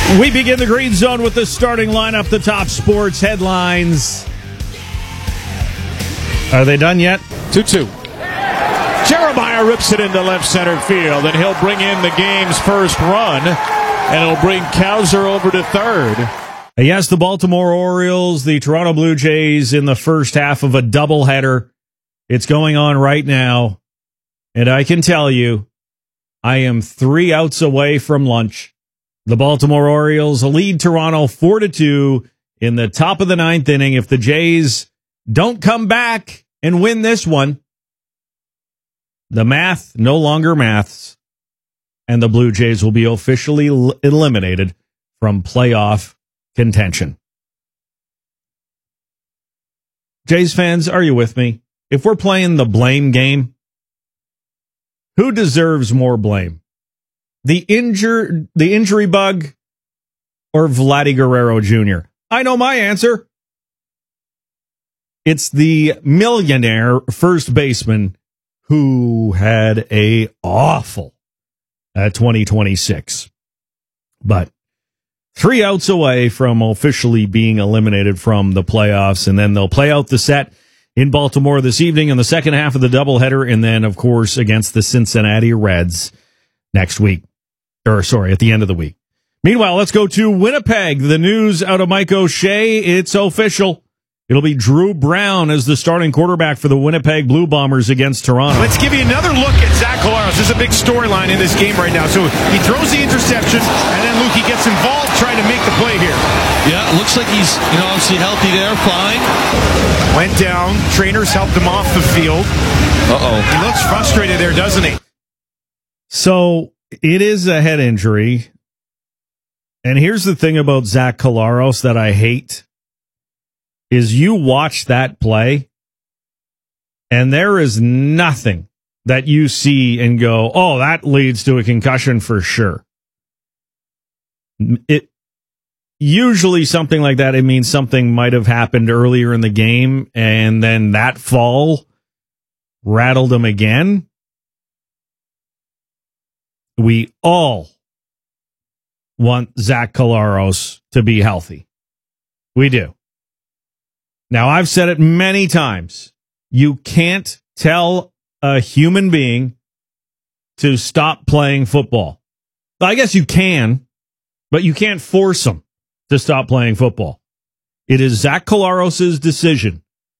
We begin the Green Zone with the starting lineup, the top sports headlines. Are they done yet? 2-2. Jeremiah rips it into left center field, and he'll bring in the game's first run, and it'll bring Cowser over to third. Yes, the Baltimore Orioles, the Toronto Blue Jays in the first half of a doubleheader. It's going on right now, and I can tell you, I am 3 outs away from lunch. The Baltimore Orioles lead Toronto 4-2 in the top of the 9th inning. If the Jays don't come back and win this one, the math no longer maths, and the Blue Jays will be officially eliminated from playoff contention. Jays fans, are you with me? If we're playing the blame game, who deserves more blame? The injury bug, or Vladdy Guerrero Jr.? I know my answer. It's the millionaire first baseman who had a awful 2026. But 3 outs away from officially being eliminated from the playoffs, and then they'll play out the set in Baltimore this evening in the second half of the doubleheader, and then, of course, against the Cincinnati Reds next week. At the end of the week. Meanwhile, let's go to Winnipeg. The news out of Mike O'Shea, it's official. It'll be Drew Brown as the starting quarterback for the Winnipeg Blue Bombers against Toronto. Let's give you another look at Zach Collaros. There's a big storyline in this game right now. So he throws the interception, and then Luke, he gets involved trying to make the play here. Yeah, it looks like he's obviously healthy there, fine. Went down. Trainers helped him off the field. He looks frustrated there, doesn't he? So it is a head injury. And here's the thing about Zach Collaros that I hate is you watch that play and there is nothing that you see and go, oh, that leads to a concussion for sure. It usually something like that, it means something might have happened earlier in the game and then that fall rattled him again. We all want Zach Collaros to be healthy. We do. Now, I've said it many times. You can't tell a human being to stop playing football. I guess you can, but you can't force them to stop playing football. It is Zach Collaros' decision.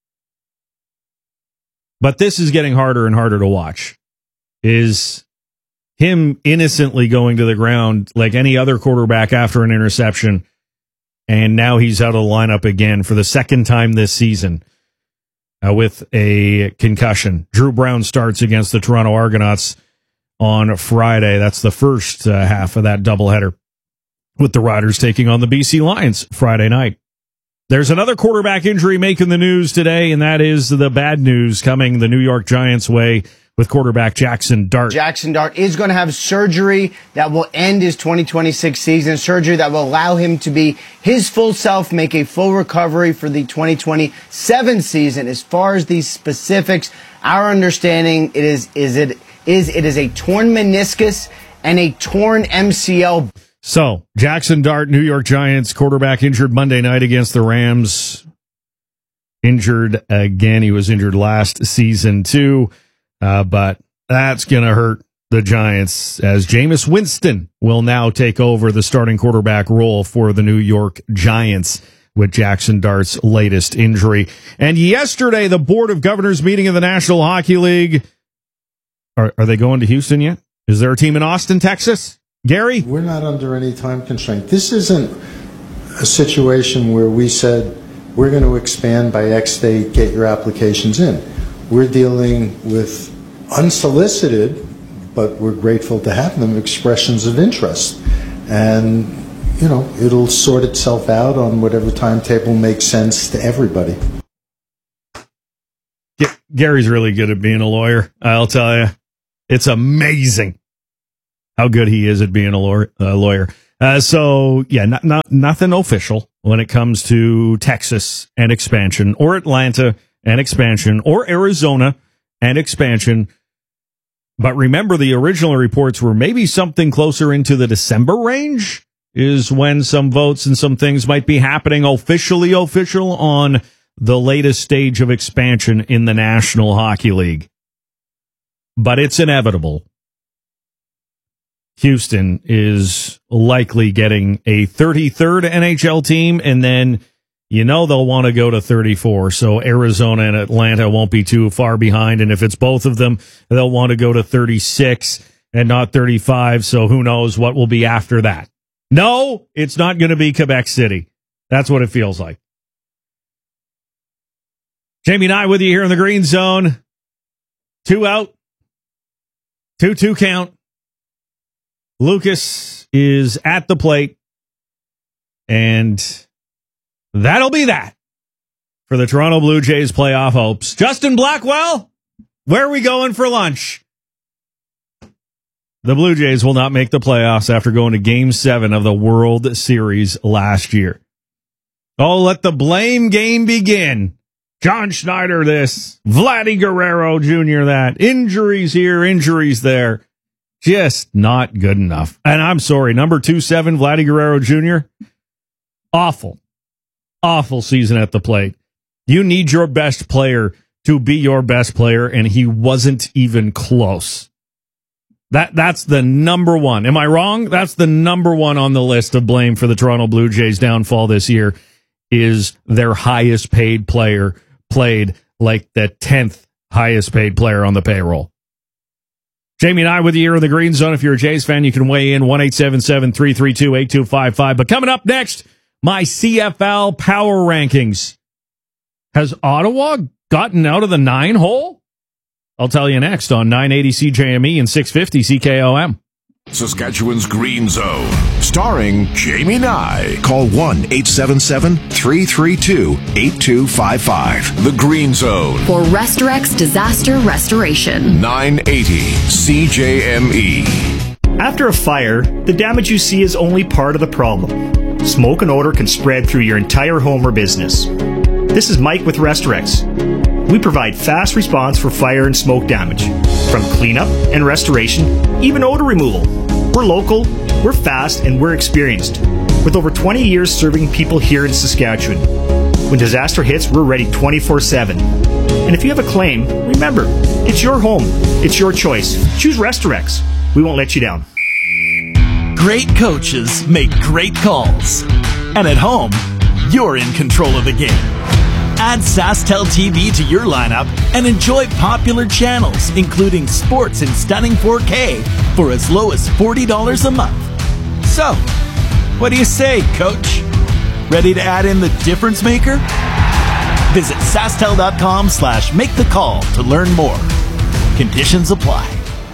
But this is getting harder and harder to watch. Is him innocently going to the ground like any other quarterback after an interception, and now he's out of the lineup again for the second time this season with a concussion. Drew Brown starts against the Toronto Argonauts on Friday. That's the first half of that doubleheader, with the Riders taking on the BC Lions Friday night. There's another quarterback injury making the news today, and that is the bad news coming the New York Giants' way with quarterback Jackson Dart. Jackson Dart is going to have surgery that will end his 2026 season, surgery that will allow him to be his full self, make a full recovery for the 2027 season. As far as these specifics, our understanding it is a torn meniscus and a torn MCL. So, Jackson Dart, New York Giants quarterback, injured Monday night against the Rams. Injured again. He was injured last season too. But that's going to hurt the Giants as Jameis Winston will now take over the starting quarterback role for the New York Giants with Jackson Dart's latest injury. And yesterday, the Board of Governors meeting of the National Hockey League. Are they going to Houston yet? Is there a team in Austin, Texas? Gary? We're not under any time constraint. This isn't a situation where we said we're going to expand by X date, get your applications in. We're dealing with unsolicited, but we're grateful to have them, expressions of interest. And, it'll sort itself out on whatever timetable makes sense to everybody. Gary's really good at being a lawyer, I'll tell you. It's amazing how good he is at being a lawyer. Nothing official when it comes to Texas and expansion, or Atlanta and expansion, or Arizona and expansion. But remember, the original reports were maybe something closer into the December range is when some votes and some things might be happening official on the latest stage of expansion in the National Hockey League. But it's inevitable. Houston is likely getting a 33rd NHL team, and then they'll want to go to 34. So Arizona and Atlanta won't be too far behind. And if it's both of them, they'll want to go to 36 and not 35. So who knows what will be after that. No, it's not going to be Quebec City. That's what it feels like. Jamie Nye with you here in the Green Zone. 2 out. 2-2 count. Lucas is at the plate. And that'll be that for the Toronto Blue Jays playoff hopes. Justin Blackwell, where are we going for lunch? The Blue Jays will not make the playoffs after going to Game 7 of the World Series last year. Oh, let the blame game begin. John Schneider this, Vladdy Guerrero Jr. that, injuries here, injuries there. Just not good enough. And I'm sorry, number 27, Vladdy Guerrero Jr., awful season at the plate. You need your best player to be your best player, and he wasn't even close. That's the number one. Am I wrong? That's the number one on the list of blame for the Toronto Blue Jays' downfall this year, is their highest paid player played like the 10th highest paid player on the payroll. Jamie and I with you here in the Green Zone. If you're a Jays fan, you can weigh in 1-877-332-8255. But coming up next, my CFL power rankings. Has Ottawa gotten out of the 9-hole? I'll tell you next on 980 CJME and 650 CKOM. Saskatchewan's Green Zone, starring Jamie Nye. Call 1-877-332-8255. The Green Zone. For Restorex Disaster Restoration. 980 CJME. After a fire, the damage you see is only part of the problem. Smoke and odor can spread through your entire home or business. This is Mike with Restorex. We provide fast response for fire and smoke damage, from cleanup and restoration, even odor removal. We're local, we're fast, and we're experienced, with over 20 years serving people here in Saskatchewan. When disaster hits, we're ready 24/7. And if you have a claim, remember, it's your home, it's your choice. Choose Restorex. We won't let you down. Great coaches make great calls. And at home, you're in control of the game. Add SaskTel TV to your lineup and enjoy popular channels, including sports in stunning 4K for as low as $40 a month. So, what do you say, Coach? Ready to add in the difference maker? Visit SaskTel.com/make-the-call to learn more. Conditions apply.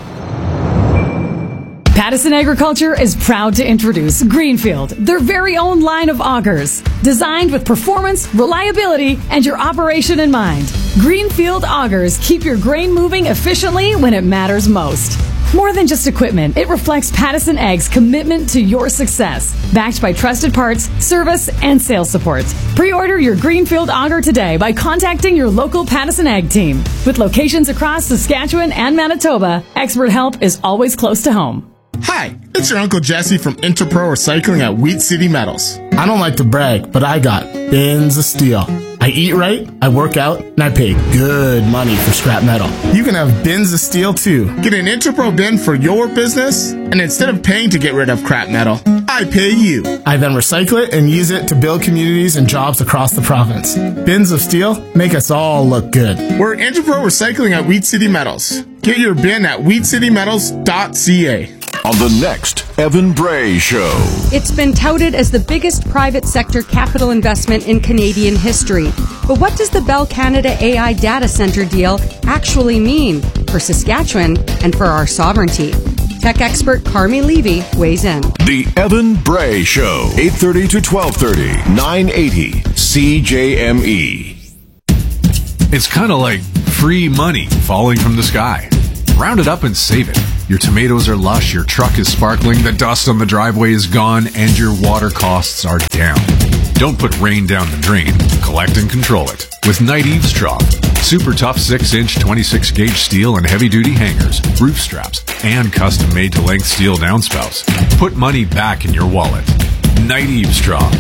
Pattison Agriculture is proud to introduce Greenfield, their very own line of augers. Designed with performance, reliability, and your operation in mind. Greenfield augers keep your grain moving efficiently when it matters most. More than just equipment, it reflects Pattison Ag's commitment to your success. Backed by trusted parts, service, and sales support. Pre-order your Greenfield auger today by contacting your local Pattison Ag team. With locations across Saskatchewan and Manitoba, expert help is always close to home. Hi, it's your Uncle Jesse from Interpro Recycling at Wheat City Metals. I don't like to brag, but I got bins of steel. I eat right, I work out, and I pay good money for scrap metal. You can have bins of steel too. Get an Interpro bin for your business, and instead of paying to get rid of crap metal, I pay you. I then recycle it and use it to build communities and jobs across the province. Bins of steel make us all look good. We're Interpro Recycling at Wheat City Metals. Get your bin at wheatcitymetals.ca. On the next Evan Bray Show. It's been touted as the biggest private sector capital investment in Canadian history. But what does the Bell Canada AI data center deal actually mean for Saskatchewan and for our sovereignty? Tech expert Carmi Levy weighs in. The Evan Bray Show, 8:30 to 12:30, 980 CJME. It's kind of like free money falling from the sky. Round it up and save it. Your tomatoes are lush, your truck is sparkling, the dust on the driveway is gone, and your water costs are down. Don't put rain down the drain. Collect and control it with Knight Eavesdrop. Super tough 6-inch 26-gauge steel and heavy-duty hangers, roof straps, and custom-made-to-length steel downspouts. Put money back in your wallet. Night Eavesdrop.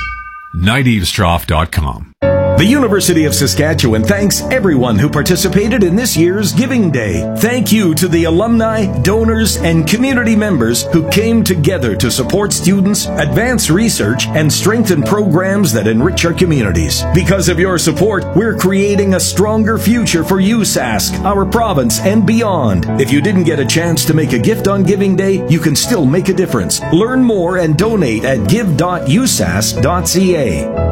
NightEavesdrop.com. The University of Saskatchewan thanks everyone who participated in this year's Giving Day. Thank you to the alumni, donors, and community members who came together to support students, advance research, and strengthen programs that enrich our communities. Because of your support, we're creating a stronger future for USask, our province, and beyond. If you didn't get a chance to make a gift on Giving Day, you can still make a difference. Learn more and donate at give.usask.ca.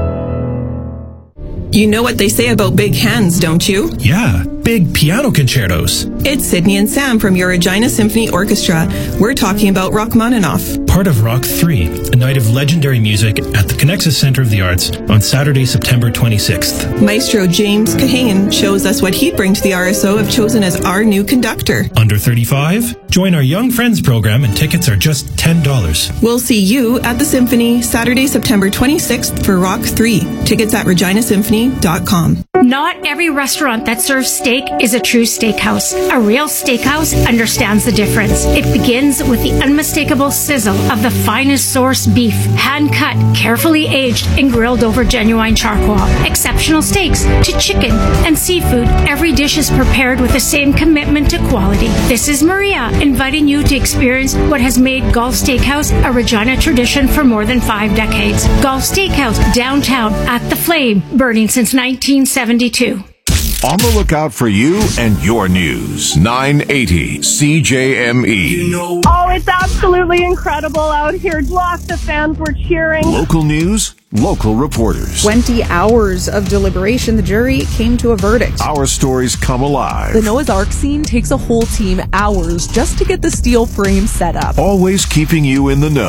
You know what they say about big hands, don't you? Yeah, big piano concertos. It's Sydney and Sam from your Regina Symphony Orchestra. We're talking about Rachmaninoff. Part of Rock 3, a night of legendary music at the Conexus Centre of the Arts on Saturday, September 26th. Maestro James Kahane shows us what he'd bring to the RSO if chosen as our new conductor. Under 35? Join our Young Friends program and tickets are just $10. We'll see you at the Symphony Saturday, September 26th for Rock 3. Tickets at reginasymphony.com. Not every restaurant that serves steak is a true steakhouse. A real steakhouse understands the difference. It begins with the unmistakable sizzle of the finest source beef, hand-cut, carefully aged, and grilled over genuine charcoal. Exceptional steaks to chicken and seafood. Every dish is prepared with the same commitment to quality. This is Maria, inviting you to experience what has made Gulf Steakhouse a Regina tradition for more than 5 decades. Gulf Steakhouse, downtown, at the Flame, burning since 1972. On the lookout for you and your news. 980 CJME. Oh, it's absolutely incredible out here. Lots of fans were cheering. Local news, local reporters. 20 hours of deliberation, the jury came to a verdict. Our stories come alive. The Noah's Ark scene takes a whole team hours just to get the steel frame set up. Always keeping you in the know.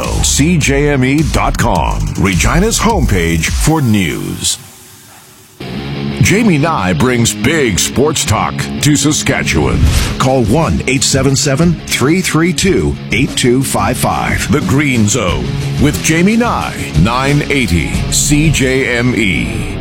CJME.com. Regina's homepage for news. Jamie Nye brings big sports talk to Saskatchewan. Call 1-877-332-8255. The Green Zone with Jamie Nye, 980 CJME.